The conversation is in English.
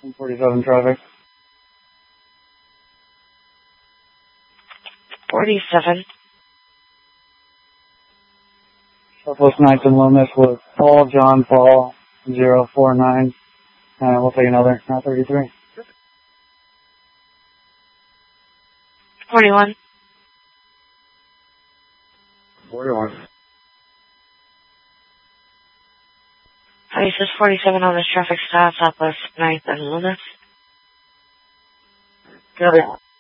147 traffic. 47. Southwest 9th and Loomis with Paul, John, Paul, 049. And we'll take another, 33. 41. 41. Hi, this is 47 on this traffic stop, Southwest 9th and Loomis. Copy.